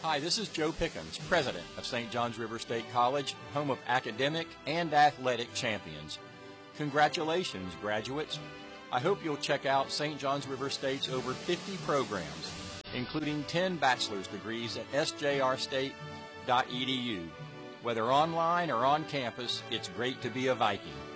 Hi, this is Joe Pickens, president of St. John's River State College, home of academic and athletic champions. Congratulations, graduates. I hope you'll check out St. John's River State's over 50 programs, including 10 bachelor's degrees at sjrstate.edu. Whether online or on campus, it's great to be a Viking.